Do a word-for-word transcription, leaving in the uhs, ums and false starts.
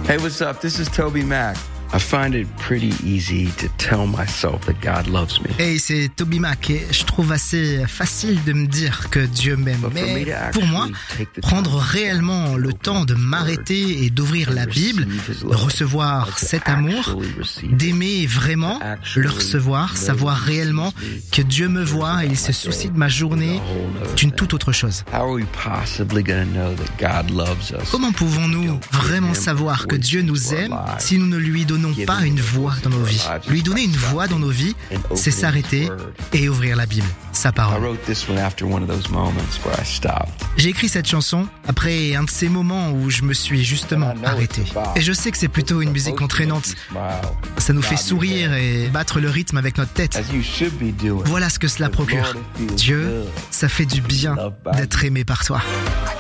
Hey, what's up? This is Toby Mac. I find it pretty easy to tell myself that God loves me. Hey, c'est Toby Mac et je trouve assez facile de me dire que Dieu m'aime. Mais pour moi, prendre réellement le temps de m'arrêter et d'ouvrir la Bible, de recevoir cet amour, d'aimer vraiment, le recevoir, savoir réellement que Dieu me voit et il se soucie de ma journée, c'est une toute autre chose. Comment pouvons-nous vraiment savoir que Dieu nous aime si nous ne lui donnons pas une voix dans nos vies? Lui donner une voix dans nos vies, c'est s'arrêter et ouvrir la Bible, sa parole. J'ai écrit cette chanson après un de ces moments où je me suis justement arrêté. Et je sais que c'est plutôt une musique entraînante. Ça nous fait sourire et battre le rythme avec notre tête. Voilà ce que cela procure. Dieu, ça fait du bien d'être aimé par toi.